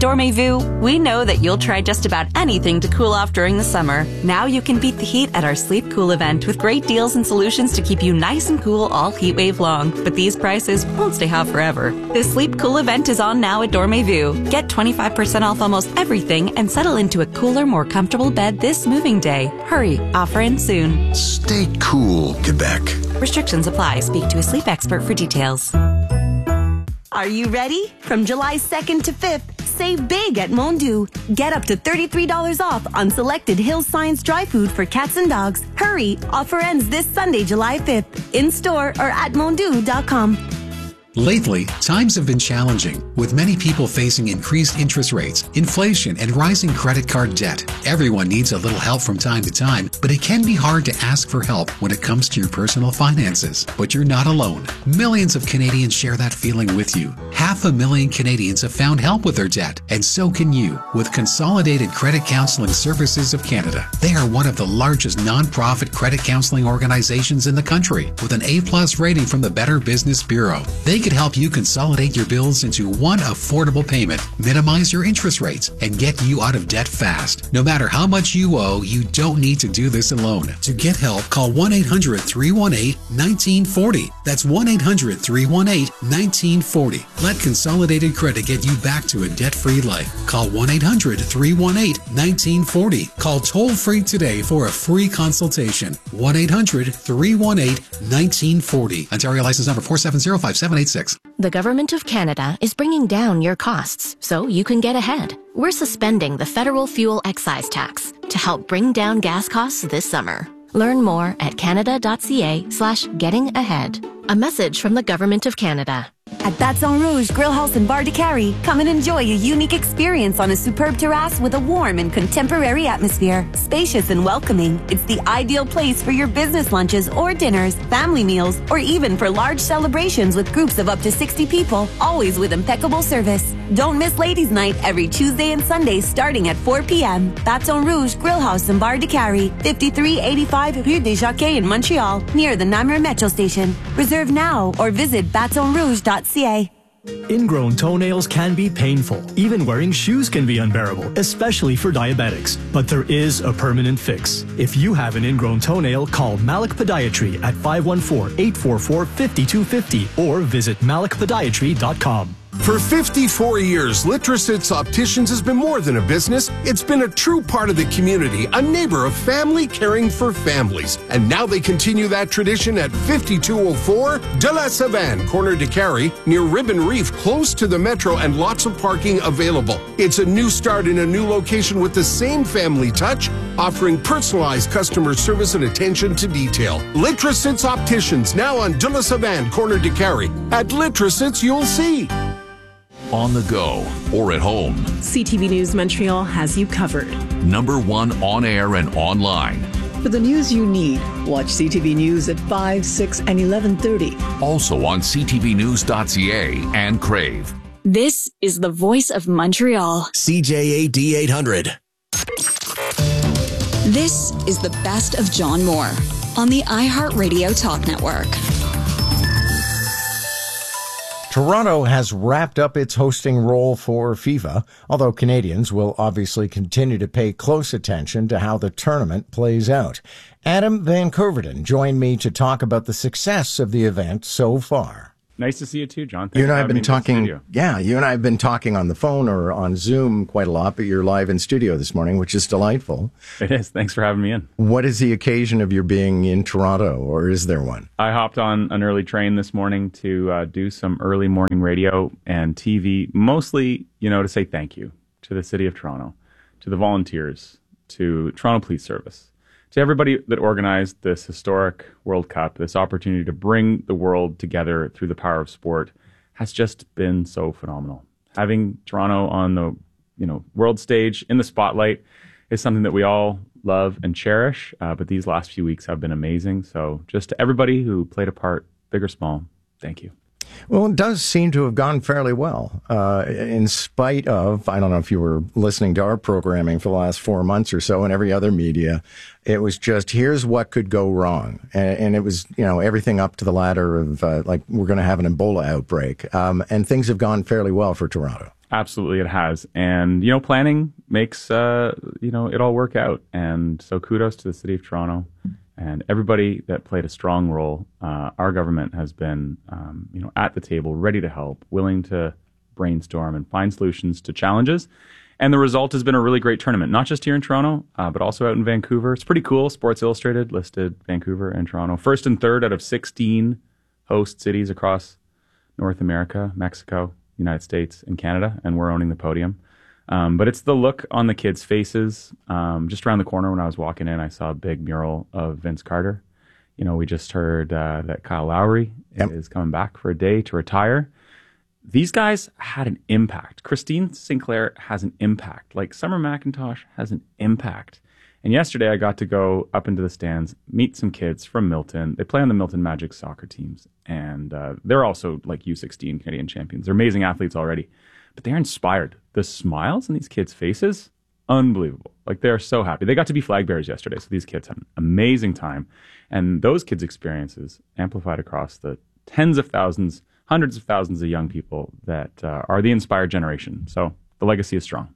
Dormez-vous, we know that you'll try just about anything to cool off during the summer. Now you can beat the heat at our Sleep Cool event with great deals and solutions to keep you nice and cool all heat wave long. But these prices won't stay hot forever. The Sleep Cool event is on now at Dormez-vous. Get 25% off almost everything and settle into a cooler, more comfortable bed this moving day. Hurry, offer ends soon. Stay cool, Quebec. Restrictions apply. Speak to a sleep expert for details. Are you ready? From July 2nd to 5th, save big at Mondu. Get up to $33 off on selected Hill Science dry food for cats and dogs. Hurry! Offer ends this Sunday, July 5th. In store or at mondu.com. Lately, times have been challenging, with many people facing increased interest rates, inflation, and rising credit card debt. Everyone needs a little help from time to time, but it can be hard to ask for help when it comes to your personal finances. But you're not alone. Millions of Canadians share that feeling with you. 500,000 Canadians have found help with their debt, and so can you, with Consolidated Credit Counseling Services of Canada. They are one of the largest non-profit credit counseling organizations in the country, with an A+ rating from the Better Business Bureau. They could help you consolidate your bills into one affordable payment, minimize your interest rates, and get you out of debt fast. No matter how much you owe, you don't need to do this alone. To get help, call 1-800-318-1940. That's 1-800-318-1940. Let Consolidated Credit get you back to a debt-free life. Call 1-800-318-1940. Call toll-free today for a free consultation. 1-800-318-1940. Ontario license number 4705786. The Government of Canada is bringing down your costs so you can get ahead. We're suspending the federal fuel excise tax to help bring down gas costs this summer. Learn more at canada.ca/gettingahead. A message from the Government of Canada. At Baton Rouge Grill House in Bar de Carrie, come and enjoy a unique experience on a superb terrace with a warm and contemporary atmosphere. Spacious and welcoming, it's the ideal place for your business lunches or dinners, family meals, or even for large celebrations with groups of up to 60 people, always with impeccable service. Don't miss Ladies' Night every Tuesday and Sunday starting at 4 p.m. Baton Rouge Grill House in Bar de Carrie, 5385 Rue des Jockeys in Montreal, near the Namur Metro Station. Reserve now or visit batonrouge.ca. Ingrown toenails can be painful. Even wearing shoes can be unbearable, especially for diabetics. But there is a permanent fix. If you have an ingrown toenail, call Malik Podiatry at 514-844-5250 or visit malikpodiatry.com. For 54 years, Litrosits Opticians has been more than a business. It's been a true part of the community, a neighbor of family caring for families. And now they continue that tradition at 5204 De La Savane, corner de Carrie, near Ribbon Reef, close to the metro and lots of parking available. It's a new start in a new location with the same family touch, offering personalized customer service and attention to detail. Litrosits Opticians, now on De La Savane, corner de Carrie. At Litrosits, you'll see. On the go or at home, CTV News Montreal has you covered. #1 on air and online. For the news you need, watch CTV News at 5, 6, and 11:30. Also on ctvnews.ca and Crave. This is the voice of Montreal. CJAD 800. This is the best of John Moore on the iHeartRadio Talk Network. Toronto has wrapped up its hosting role for FIFA, although Canadians will obviously continue to pay close attention to how the tournament plays out. Adam Van Coverden joined me to talk about the success of the event so far. Nice to see you too, John. You and I have been talking. Yeah, you and I have been talking on the phone or on Zoom quite a lot, but you're live in studio this morning, which is delightful. It is. Thanks for having me in. What is the occasion of your being in Toronto, or is there one? I hopped on an early train this morning to do some early morning radio and TV, mostly, to say thank you to the City of Toronto, to the volunteers, to Toronto Police Service, to everybody that organized this historic World Cup. This opportunity to bring the world together through the power of sport has just been so phenomenal. Having Toronto on the world stage in the spotlight is something that we all love and cherish, but these last few weeks have been amazing. So just to everybody who played a part, big or small, thank you. Well, it does seem to have gone fairly well, in spite of, I don't know if you were listening to our programming for the last 4 months or so and every other media, it was just, here's what could go wrong. And it was, everything up to the ladder of, we're going to have an Ebola outbreak. And things have gone fairly well for Toronto. Absolutely, it has. And, planning makes, it all work out. And so kudos to the City of Toronto and everybody that played a strong role. Our government has been, at the table, ready to help, willing to brainstorm and find solutions to challenges. And the result has been a really great tournament, not just here in Toronto, but also out in Vancouver. It's pretty cool. Sports Illustrated listed Vancouver and Toronto first and third out of 16 host cities across North America, Mexico, United States, and Canada, and we're owning the podium. But it's the look on the kids' faces. Just around the corner when I was walking in, I saw a big mural of Vince Carter. We just heard that Kyle Lowry is coming back for a day to retire. These guys had an impact. Christine Sinclair has an impact. Like Summer McIntosh has an impact. And yesterday I got to go up into the stands, meet some kids from Milton. They play on the Milton Magic soccer teams. And they're also like U16 Canadian champions. They're amazing athletes already. But they're inspired. The smiles on these kids' faces, unbelievable. Like they're so happy. They got to be flag bearers yesterday. So these kids had an amazing time. And those kids' experiences amplified across the tens of thousands, hundreds of thousands of young people that are the inspired generation. So the legacy is strong.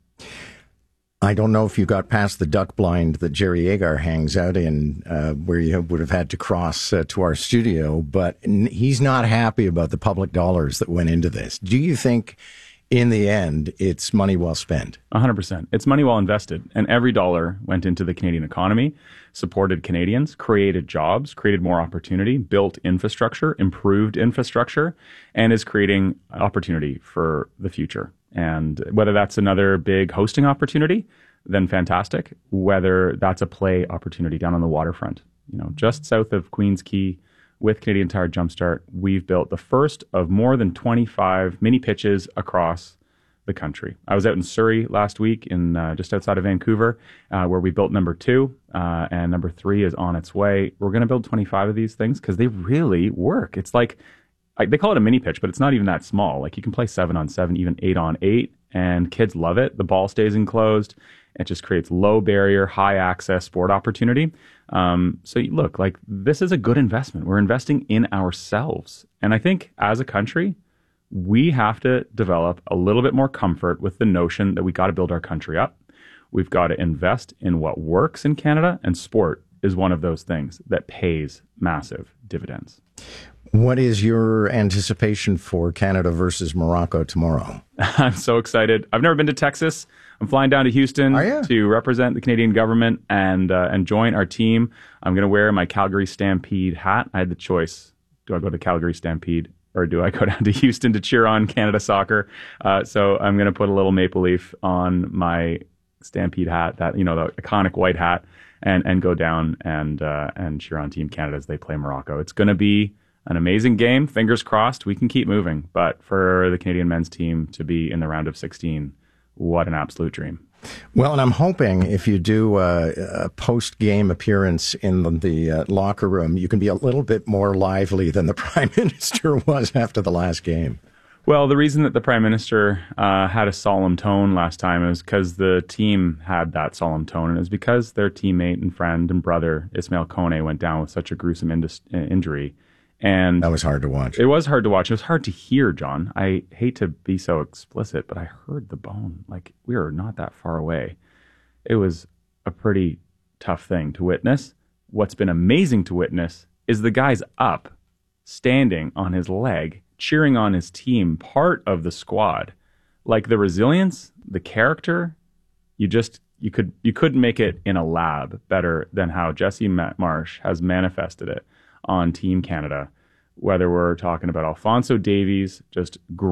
I don't know if you got past the duck blind that Jerry Agar hangs out in, where you would have had to cross to our studio, but he's not happy about the public dollars that went into this. Do you think, in the end, it's money well spent? 100%. It's money well invested, and every dollar went into the Canadian economy, supported Canadians, created jobs, created more opportunity, built infrastructure, improved infrastructure, and is creating opportunity for the future. And whether that's another big hosting opportunity, then fantastic. Whether that's a play opportunity down on the waterfront, just south of Queens Quay with Canadian Tire Jumpstart, we've built the first of more than 25 mini pitches across the country. I was out in Surrey last week in just outside of Vancouver, where we built number 2, and number 3 is on its way. We're going to build 25 of these things because they really work. It's like, they call it a mini pitch, but it's not even that small. Like you can play 7-on-7, even 8-on-8, and kids love it. The ball stays enclosed. It just creates low barrier, high access sport opportunity. So look, like this is a good investment. We're investing in ourselves. And I think as a country, we have to develop a little bit more comfort with the notion that we got to build our country up. We've got to invest in what works in Canada, and sport is one of those things that pays massive dividends. What is your anticipation for Canada versus Morocco tomorrow? I'm so excited. I've never been to Texas. I'm flying down to Houston to represent the Canadian government and join our team. I'm going to wear my Calgary Stampede hat. I had the choice. Do I go to Calgary Stampede or do I go down to Houston to cheer on Canada soccer? So I'm going to put a little maple leaf on my Stampede hat, that the iconic white hat, and go down and cheer on Team Canada as they play Morocco. It's going to be an amazing game. Fingers crossed we can keep moving. But for the Canadian men's team to be in the round of 16, what an absolute dream. Well, and I'm hoping if you do a post-game appearance in the locker room, you can be a little bit more lively than the Prime Minister was after the last game. Well, the reason that the Prime Minister had a solemn tone last time is because the team had that solemn tone, and it was because their teammate and friend and brother, Ismail Kone, went down with such a gruesome injury. And that was hard to watch. It was hard to watch. It was hard to hear, John. I hate to be so explicit, but I heard the bone. Like, we were not that far away. It was a pretty tough thing to witness. What's been amazing to witness is the guy's up, standing on his leg, cheering on his team, part of the squad. Like the resilience, the character, you couldn't make it in a lab better than how Jesse Marsh has manifested it on Team Canada, whether we're talking about Alphonso Davies, just